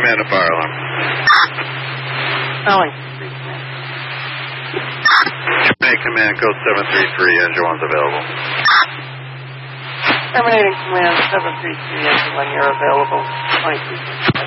command and fire alarm. Calling. Terminate command code 733, engine 1's available. Terminating command 733, engine 1, you're available. 23.